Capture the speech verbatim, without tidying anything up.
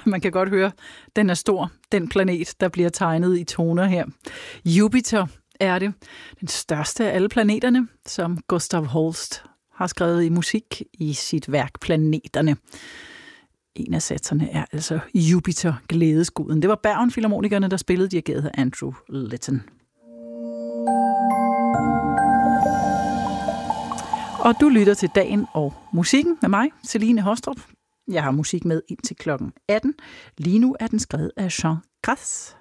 man kan godt høre, den er stor, den planet, der bliver tegnet i toner her. Jupiter er det, den største af alle planeterne, som Gustav Holst har skrevet i musik i sit værk Planeterne. En af satserne er altså Jupiter, glædesguden. Det var Bergen Filharmonikerne, der spillede, dirigeret af Andrew Litton. Og du lytter til Dagen og musikken med mig, Celine Hostrup. Jeg har musik med indtil klokken atten. Lige nu er den skrevet af Jean Grass.